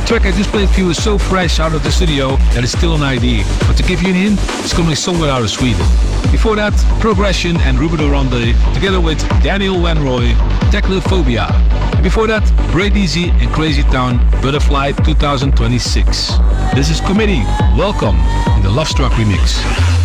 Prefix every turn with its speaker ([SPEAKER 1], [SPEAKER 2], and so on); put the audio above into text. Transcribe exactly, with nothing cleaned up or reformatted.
[SPEAKER 1] track I just played for you is so fresh out of the studio that it's still an I D. But to give you an hint, it's coming somewhere out of Sweden. Before that, Progression and Ruben Orande, together with Daniel Van Roy, Technophobia. And before that, Braid Easy and Crazy Town, Butterfly twenty twenty-six. This is Committee. Welcome in the Lovestruck remix.